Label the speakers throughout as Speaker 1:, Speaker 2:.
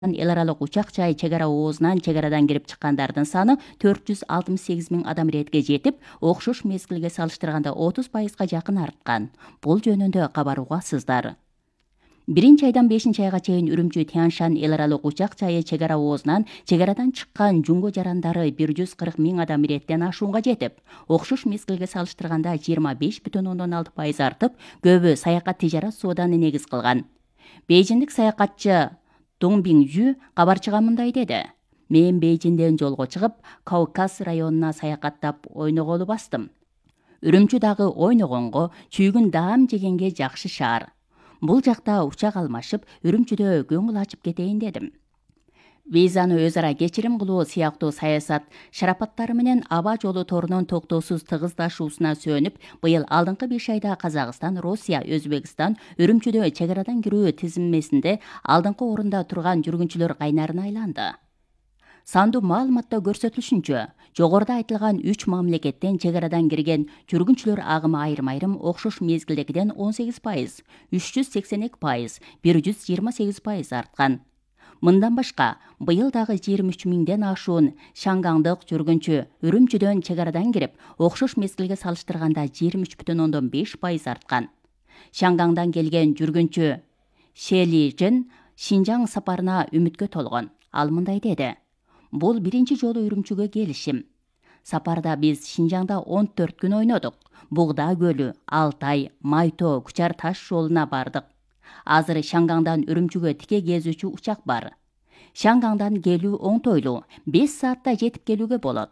Speaker 1: эл аралык учак жай чек ара оозунан чек арадан кирип чыккандардын саны 468 миң адам иретке жетип, окшош мезгилге салыштырганда 30%га жакын арткан. Бул жөнүндө кабар угасыздар. 1-айдан 5-айга чейин Үрүмчү Тяншан эл аралык учак жайы чек ара оозунан чек арадан чыккан жунго жарандары 140 миң адам иреттен ашуунга жетип, окшош мезгилге салыштырганда 25,6% артып, көбү саякат тижарат сооданы негиз кылган. Бейжиндик саякатчы Дong Bingju кабарчыга мындай деди: "Мен Бейжинден жолго чыгып, Кавказ районуна саякаттап ойноголу бастым. Үрүмчү дагы ойногонго, чүйгүн даам жегенге жакшы шаар. Бул жакта учак алмашып, Үрүмчүдө көңүл ачып кетейин дедим." Визаны өз ара кечирим кылуу сыяктуу саясат шарапаттары менен аба жолу торунун токтоосуз тыгыздашуусуна сүйөнүп, быйыл алдыңкы 5 айда Казакстан, Россия, Өзбекстан Үрүмчүдө чек арадан кирүү тизмесинде алдыңкы орунда турган жүргүнчүлөр кайнарына айланды. Сандуу маалыматта көрсөтүлүшүнчө, жогоруда айтылган 3 мамлекеттен чек арадан кирген жүргүнчүлөр агымы айрым-айрым окшош мезгилдегиден 18%, 382%, 128% арткан. Мындан башка, быйыл дагы 23 миңден ашуун шангаңдык жүргүнчү Үрүмчүдөн чек арадан кирип, окшош мезгилге салыштырганда 23,5% арткан. Шангаңдан келген жүргүнчү Шелижин Шинжаң сапарына үмүткө толгон. Ал мындай деди: "Бул биринчи жолу Үрүмчүгө келишим. Сапарда биз Шинжаңда 14 күн ойнодук. Бугда көлү, Алтай, Майтоо, Кучар таш жолуна бардык. Азыр Шангаңдан Үрүмчүгө тике кезүүчү учак бар. Шангаңдан келүү оңтойлуу, 5 саатта жетип келүүгө болот.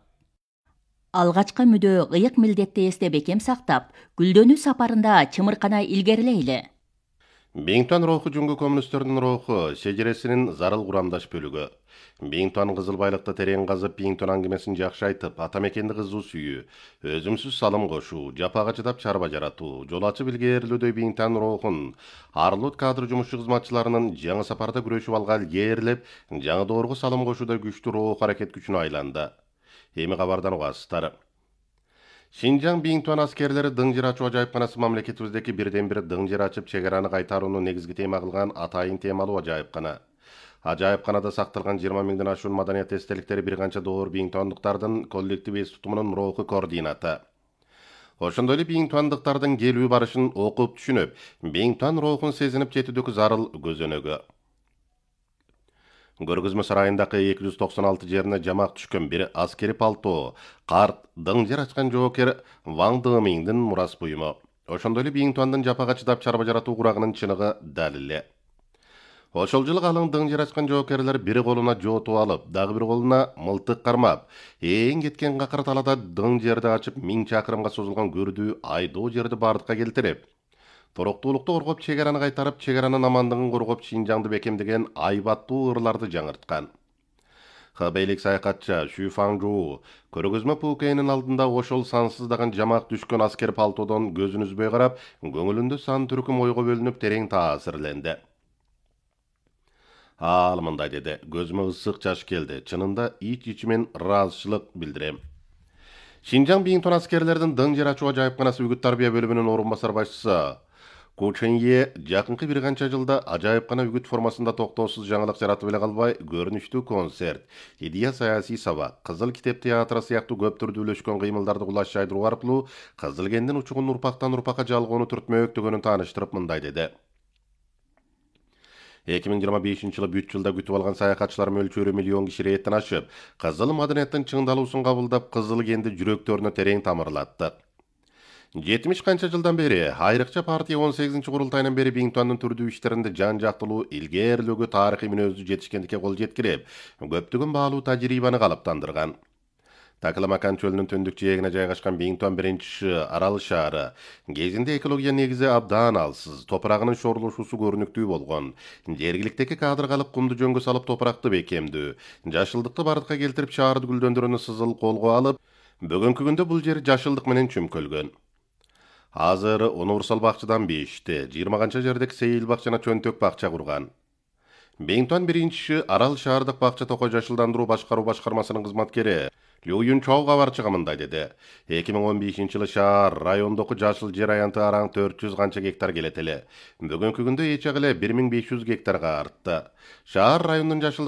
Speaker 1: Алгачкы мүдө ыйык милдетти эсте бекем сактап, гүлдөнүү сапарында чымыркана илгерилейли."
Speaker 2: Биңтуан руху жүнгү коммунистердин руху шежересинин зарыл курамдаш бөлүгү. Биңтуан кызыл байлыкты терең казып, Биңтуан аңгемесин жакшы айтып, ата мекенди кызуу сүйүү, өзүмсүз салым кошуу, жапага чыдап чарба жаратуу, жол ачып илгээрлөөдөй Биңтуан рухун Арлут кадр жумушчу кызматчыларынын жаңы сапарда күрөшүп алга илгээрлеп, жаңы доорго салым кошуудай күчтүү рух аракет күчүнө айланды. Эми кабардан угасыздар. Шинжаң Биңтуан аскерлери дың жер ачуу ажайыпканасы мамлекетибиздеги бирден бир дың жер ачып чек араны кайтарууну негизги тема кылган атайын темалуу ажайыпкана. Ажайыпканада сакталган 20 миңден ашуун маданият эстеликтери бир канча доор биңтуандыктардын коллектив эс тутумунун руху координаты. Ошондой эле биңтуандыктардын келүү барышын окуп түшүнүп, Биңтуан рухун сезинип жетүүдөгү зарыл көзөнөгү. Көргөзмө сарайындагы 296 жерине жамак түшкөн бир аскери палто, карт, дың жер ачкан жоокер Ваң Дымиңдин мурас буюму. Ошондой эле Биңтуандын жапага чыдап чарба жаратуу курагынын чыныгы дал эле. Ошол жылы калың дың жер ачкан жоокерлер бир колуна жоотуп алып, дагы бир колуна мылтык кармап, эң кеткен какыр талада дың жерди ачып 1000 чакырымга созулган көрдүү айдоо жерди бардыкка келтирип, туруктуулукту коргоп, чек араны кайтарып, чек аранын амандыгын коргоп, Шинжаңды бекемдеген айбаттуу ырларды жаңырткан. Хабейлик саякатчы Шү Фаңжуу көргөзмө пукейинин алдында ошол сансыздаган жамак түшкөн аскер палтодон көзүн үзбөй карап, көңүлүндө сан түркүм ойго бөлүнүп терең таасирленди. Ал мындай деди: "Көзүмө ысык жаш келди. Чынында ич-ичимен ыраазычылык билдирем." Шинжаң Биңтуан аскерлердин дың жер ачуу ажайыпканасы үгүт тарбия бөлүмүнүн орун басар башчысы Ку Ченье жакынкы бир канча жылда ажайыпкана үгүт формасында токтоосуз жаңылык жаратып эле калбай, көрүнүштүү концерт, идея саясий сабак, Кызыл китеп театры сыяктуу көп түрдүү үйлөшкөн кыймылдарды кулаш жайдыруу аркылуу кызыл кендин учугун урпактан урпакка жалгоону түртмөктөгөнүн тааныштырып мындай деди: 2025 жылы бүт жылда күтүп алган саякатчылар мөлчөрү миллион киши рээттен ашып, кызыл маданияттын чыңдалуусун кабылдап, кызыл кенди жүрөктөрүнө терең тамырлаттык. 70 канча жылдан бери, айрыкча партия 18 курултайынан бери Биңтуандын түрдүү иштеринде жан жактылуу илгээрлөөгө тарыхый мүнөздүү жетишкендикке кол жеткирип, көптөгөн баалуу тажрыйбаны калыптандырган. Такламакан чөлүнүн түндүк жээгине жайгашкан Биңтуан биринчи арал шаары кезинде экология негизи абдан алсыз, топурагынын шорулушуусу көрүнүктүү болгон. Жергиликтеги кадр калып кумду жөнгө салып топуракты бекемдүү, жашылдыкты бардыкка келтирип шаарды гүлдөндүрүүнү сызыл колго алып, бүгүнкү күндө бул жер жашылдык менен чүмкөлгөн. Азыр универсал бакчадан 5-те, 20 канча жердеги сейил бакчана чөнтөк бакча курган. Биңтуан биринчи арал шаардык бакча токой жашылдандыруу башкаруу башкармасынын кызматкери Лю Юнчоу кабарчыга мындай деди. 2015-жылы шаар райондогу жашыл жер аянты араң 400 канча гектар келет эле. Бүгүнкү күндө эч агы эле 1500 гектарга артты. Шаар райондун жашыл